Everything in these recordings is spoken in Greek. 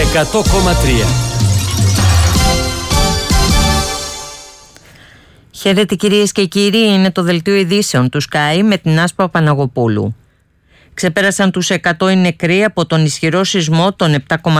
100,3. Χαίρετε κυρίες και κύριοι, είναι το δελτίο ειδήσεων του Sky με την Άσπα Παναγοπούλου. Ξεπέρασαν τους 100 οι νεκροί από τον ισχυρό σεισμό των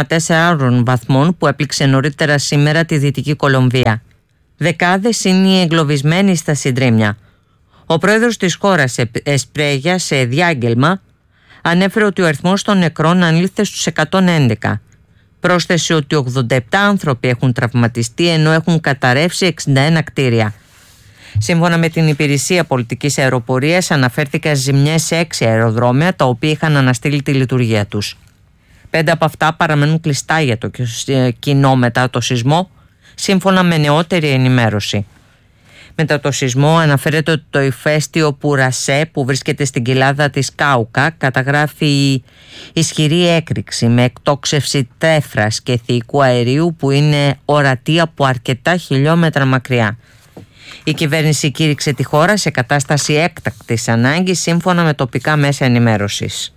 7,4 βαθμών που έπληξε νωρίτερα σήμερα τη Δυτική Κολομβία. Δεκάδες είναι οι εγκλωβισμένοι στα συντρίμμια. Ο πρόεδρος της χώρας, Εσπρέγια, σε διάγγελμα, ανέφερε ότι ο αριθμός των νεκρών ανήλθε στους 111. Πρόσθεσε ότι 87 άνθρωποι έχουν τραυματιστεί ενώ έχουν καταρρεύσει 61 κτίρια. Σύμφωνα με την Υπηρεσία Πολιτικής Αεροπορίας, αναφέρθηκαν ζημιές σε 6 αεροδρόμια τα οποία είχαν αναστείλει τη λειτουργία τους. 5 από αυτά παραμένουν κλειστά για το κοινό μετά το σεισμό, σύμφωνα με νεότερη ενημέρωση. Μετά το σεισμό αναφέρεται ότι το ηφαίστειο Πουρασέ που βρίσκεται στην κοιλάδα της Κάουκα καταγράφει ισχυρή έκρηξη με εκτόξευση τέφρας και θεϊκού αερίου που είναι ορατή από αρκετά χιλιόμετρα μακριά. Η κυβέρνηση κήρυξε τη χώρα σε κατάσταση έκτακτης ανάγκης σύμφωνα με τοπικά μέσα ενημέρωσης.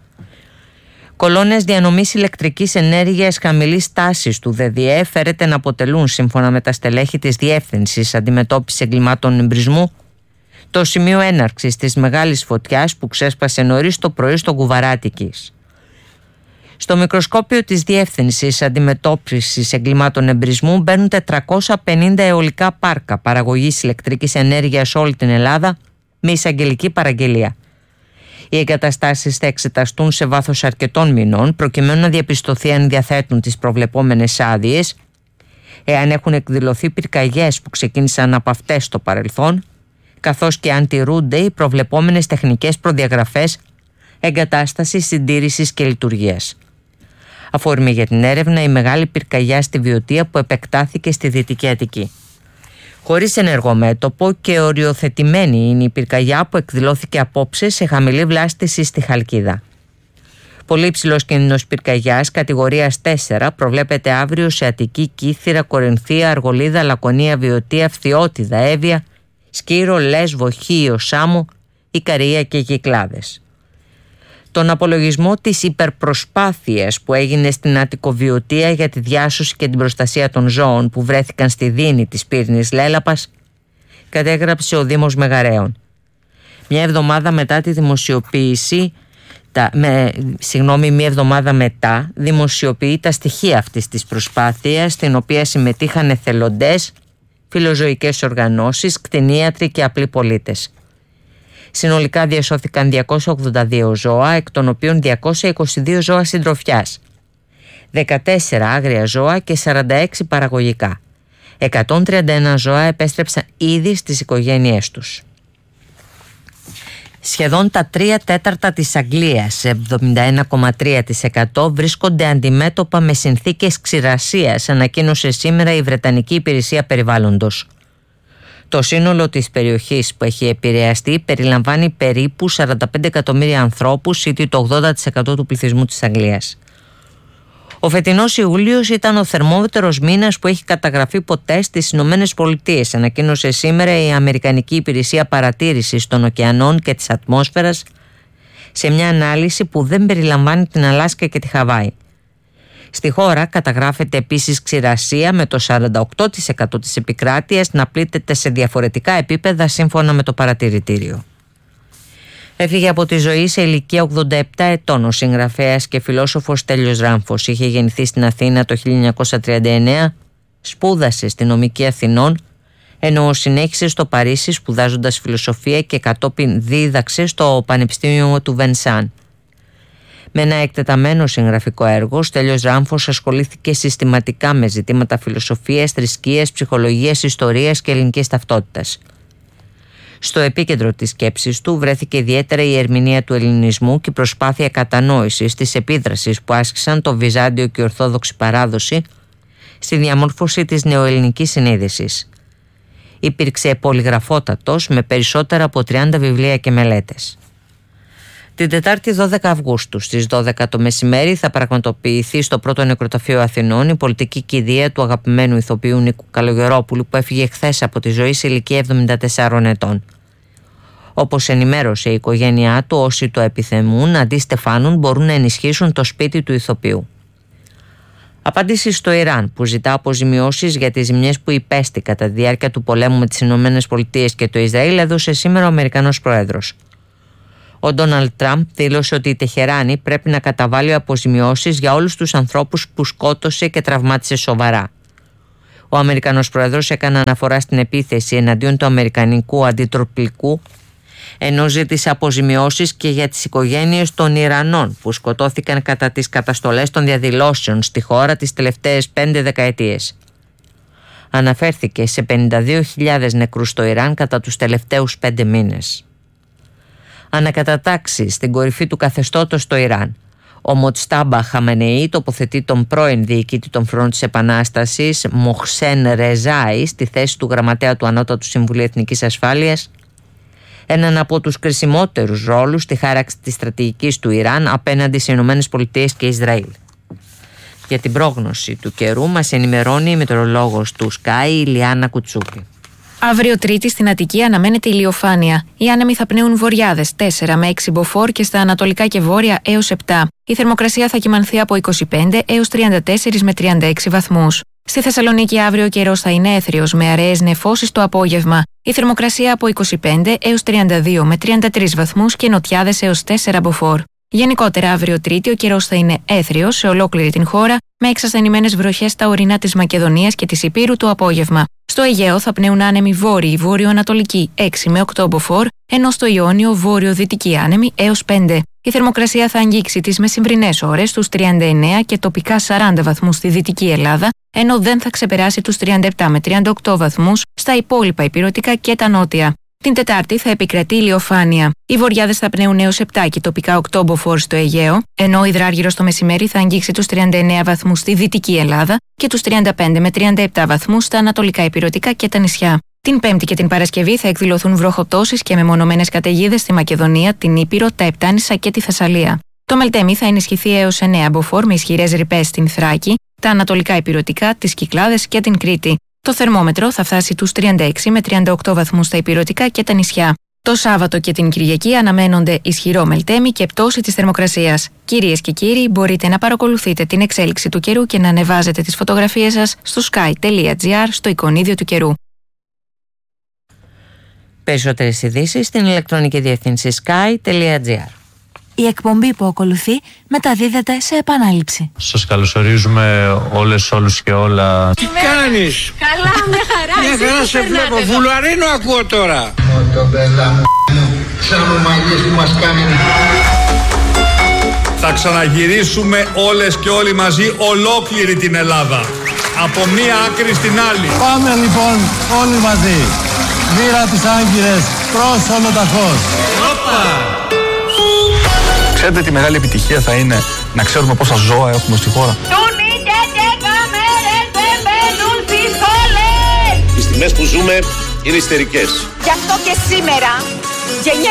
Κολόνες διανομής ηλεκτρικής ενέργειας χαμηλής τάσης του ΔΔΕ φέρεται να αποτελούν, σύμφωνα με τα στελέχη της Διεύθυνσης Αντιμετώπισης Εγκλημάτων Εμπρισμού, το σημείο έναρξης της μεγάλης φωτιάς που ξέσπασε νωρίς το πρωί στο Κουβαράτικης. Στο μικροσκόπιο της Διεύθυνσης Αντιμετώπισης Εγκλημάτων Εμπρισμού μπαίνουν 450 αιωλικά πάρκα παραγωγής ηλεκτρικής ενέργειας σε όλη την Ελλάδα με εισαγγελική παραγγελία. Οι εγκαταστάσεις θα εξεταστούν σε βάθος αρκετών μηνών προκειμένου να διαπιστωθεί αν διαθέτουν τις προβλεπόμενες άδειες, εάν έχουν εκδηλωθεί πυρκαγιές που ξεκίνησαν από αυτές στο παρελθόν, καθώς και αν τηρούνται οι προβλεπόμενες τεχνικές προδιαγραφές εγκατάστασης, συντήρησης και λειτουργίας. Αφορμή για την έρευνα η μεγάλη πυρκαγιά στη Βιωτία που επεκτάθηκε στη Δυτική Αττική. Χωρίς ενεργό μέτωπο και οριοθετημένη είναι η πυρκαγιά που εκδηλώθηκε απόψε σε χαμηλή βλάστηση στη Χαλκίδα. Πολύ υψηλός κίνδυνος πυρκαγιάς κατηγορίας 4 προβλέπεται αύριο σε Αττική, Κύθυρα, Κορινθία, Αργολίδα, Λακωνία, Βιωτία, Φθιώτιδα, Εύβοια, Σκύρο, Λέσβο, Χίο, Σάμο, Ικαρία και Κυκλάδες. Τον απολογισμό της υπερπροσπάθειας που έγινε στην Αττικοβιωτία για τη διάσωση και την προστασία των ζώων που βρέθηκαν στη δίνη της Πύρνης Λέλαπας κατέγραψε ο Δήμος Μεγαρέων. Μία εβδομάδα μετά δημοσιοποιεί τα στοιχεία αυτής της προσπάθειας, στην οποία συμμετείχαν εθελοντές, φιλοζωικές οργανώσεις, κτηνίατροι και απλοί πολίτες. Συνολικά διασώθηκαν 282 ζώα, εκ των οποίων 222 ζώα συντροφιάς, 14 άγρια ζώα και 46 παραγωγικά. 131 ζώα επέστρεψαν ήδη στις οικογένειές τους. Σχεδόν τα 3/4 της Αγγλίας, 71,3%, βρίσκονται αντιμέτωπα με συνθήκες ξηρασίας, ανακοίνωσε σήμερα η Βρετανική Υπηρεσία Περιβάλλοντος. Το σύνολο της περιοχής που έχει επηρεαστεί περιλαμβάνει περίπου 45 εκατομμύρια ανθρώπους, ήδη το 80% του πληθυσμού της Αγγλίας. Ο φετινός Ιούλιος ήταν ο θερμότερος μήνας που έχει καταγραφεί ποτέ στις Ηνωμένες Πολιτείες, ανακοίνωσε σήμερα η Αμερικανική Υπηρεσία Παρατήρησης των Ωκεανών και της Ατμόσφαιρας σε μια ανάλυση που δεν περιλαμβάνει την Αλάσκα και τη Χαβάη. Στη χώρα καταγράφεται επίσης ξηρασία με το 48% της επικράτειας να πλήττεται σε διαφορετικά επίπεδα σύμφωνα με το παρατηρητήριο. Έφυγε από τη ζωή σε ηλικία 87 ετών ο συγγραφέας και φιλόσοφος Στέλιος Ράμφος. Είχε γεννηθεί στην Αθήνα το 1939, σπούδασε στη Νομική Αθηνών, ενώ συνέχισε στο Παρίσι σπουδάζοντας φιλοσοφία και κατόπιν δίδαξε στο Πανεπιστήμιο του Βενσάν. Με ένα εκτεταμένο συγγραφικό έργο, ο Στέλιος Ράμφος ασχολήθηκε συστηματικά με ζητήματα φιλοσοφίας, θρησκείας, ψυχολογίας, ιστορίας και ελληνικής ταυτότητας. Στο επίκεντρο της σκέψης του βρέθηκε ιδιαίτερα η ερμηνεία του ελληνισμού και η προσπάθεια κατανόησης της επίδρασης που άσκησαν το Βυζάντιο και η Ορθόδοξη παράδοση στη διαμόρφωση της νεοελληνικής συνείδησης. Υπήρξε πολυγραφότατος με περισσότερα από 30 βιβλία και μελέτες. Την Τετάρτη 12 Αυγούστου στις 12 το μεσημέρι θα πραγματοποιηθεί στο Πρώτο Νεκροταφείο Αθηνών η πολιτική κηδεία του αγαπημένου ηθοποιού Νίκου Καλογερόπουλου που έφυγε χθες από τη ζωή σε ηλικία 74 ετών. Όπως ενημέρωσε η οικογένειά του, όσοι το επιθυμούν αντί στεφάνουν μπορούν να ενισχύσουν το σπίτι του ηθοποιού. Απάντηση στο Ιράν, που ζητά αποζημιώσεις για τις ζημιές που υπέστη κατά τη διάρκεια του πολέμου με τις ΗΠΑ και το Ισραήλ, έδωσε σήμερα ο Αμερικανός Πρόεδρος. Ο Ντόναλντ Τραμπ δήλωσε ότι η Τεχεράνη πρέπει να καταβάλει αποζημιώσεις για όλους τους ανθρώπους που σκότωσε και τραυμάτισε σοβαρά. Ο Αμερικανός Πρόεδρος έκανε αναφορά στην επίθεση εναντίον του αμερικανικού αντιτροπλικού, ενώ ζήτησε αποζημιώσεις και για τις οικογένειες των Ιρανών που σκοτώθηκαν κατά τις καταστολές των διαδηλώσεων στη χώρα τις τελευταίες 5 δεκαετίες. Αναφέρθηκε σε 52.000 νεκρούς στο Ιράν κατά τους τελευταίους 5 μήνες. Ανακατατάξει στην κορυφή του καθεστώτος στο Ιράν. Ο Μοτστάμπα Χαμενεή τοποθετεί τον πρώην διοικητή των Φρont της Επανάστασης Μοχσέν Ρεζάη στη θέση του γραμματέα του Ανώτατου Συμβουλίου Εθνικής Ασφάλειας, έναν από τους κρισιμότερους ρόλους στη χάραξη της στρατηγικής του Ιράν απέναντι σε ΗΠΑ και Ισραήλ. Για την πρόγνωση του καιρού μας ενημερώνει η μετεωρολόγος του Sky, η Λιάννα Κουτσούπη. Αύριο Τρίτη στην Αττική αναμένεται ηλιοφάνεια. Οι άνεμοι θα πνέουν βορειάδες 4 με 6 μποφόρ και στα ανατολικά και βόρεια έως 7. Η θερμοκρασία θα κυμανθεί από 25 έως 34 με 36 βαθμούς. Στη Θεσσαλονίκη αύριο ο καιρός θα είναι έθριος με αραιές νεφώσεις το απόγευμα. Η θερμοκρασία από 25 έως 32 με 33 βαθμούς και νοτιάδες έως 4 μποφόρ. Γενικότερα, αύριο Τρίτη ο καιρός θα είναι έθριος σε ολόκληρη την χώρα, με εξασθενημένες βροχές στα ορεινά της Μακεδονίας και της Ηπείρου το απόγευμα. Στο Αιγαίο θα πνέουν άνεμοι βόρειοι βόρειο-ανατολικοί 6 με 8 μποφόρ, ενώ στο Ιόνιο βόρειο-δυτικοί άνεμοι έως 5. Η θερμοκρασία θα αγγίξει τις μεσημβρινές ώρες στους 39 και τοπικά 40 βαθμούς στη Δυτική Ελλάδα, ενώ δεν θα ξεπεράσει τους 37 με 38 βαθμούς στα υπόλοιπα ηπειρωτικά και τα νότια. Την Τετάρτη θα επικρατεί ηλιοφάνεια. Οι βορειάδες θα πνέουν έως 7 και τοπικά 8 μποφόρ στο Αιγαίο, ενώ ο υδράργυρος το μεσημέρι θα αγγίξει τους 39 βαθμούς στη Δυτική Ελλάδα και τους 35 με 37 βαθμούς στα ανατολικά ηπειρωτικά και τα νησιά. Την Πέμπτη και την Παρασκευή θα εκδηλωθούν βροχοπτώσεις και μεμονωμένες καταιγίδες στη Μακεδονία, την Ήπειρο, τα Επτάνησα και τη Θεσσαλία. Το Μελτέμι θα ενισχυθεί έως 9 μποφόρ με ισχυρές ρηπές στην Θράκη, τα ανατολικά ηπειρωτικά, τις Κυκλάδες και την Κρήτη. Το θερμόμετρο θα φτάσει τους 36 με 38 βαθμούς στα ηπειρωτικά και τα νησιά. Το Σάββατο και την Κυριακή αναμένονται ισχυρό Μελτέμι και πτώση της θερμοκρασίας. Κυρίες και κύριοι, μπορείτε να παρακολουθείτε την εξέλιξη του καιρού και να ανεβάζετε τις φωτογραφίες σας στο sky.gr στο εικονίδιο του καιρού. Περισσότερες ειδήσεις στην ηλεκτρονική διεύθυνση sky.gr. Η εκπομπή που ακολουθεί μεταδίδεται σε επανάληψη. Σας καλωσορίζουμε όλους και όλα. Τι κάνεις? Καλά, μια χαρά. Μια χαρά σε βλέπω. Βουλαρίνο ακούω τώρα. Μοτομπέλα μου, σαν ομαγές που μας κάνει. Θα ξαναγυρίσουμε όλες και όλοι μαζί ολόκληρη την Ελλάδα. Από μία άκρη στην άλλη. Πάμε λοιπόν όλοι μαζί. Μοίρα τις Άγκυρες προς Ολοταχώς. Ξέρετε τι μεγάλη επιτυχία θα είναι να ξέρουμε πόσα ζώα έχουμε στη χώρα. Τούνοι και καμέρες δεν μπαίνουν στις σχολές. Οι στιγμές που ζούμε είναι ιστερικές. Γι' αυτό και σήμερα γενιά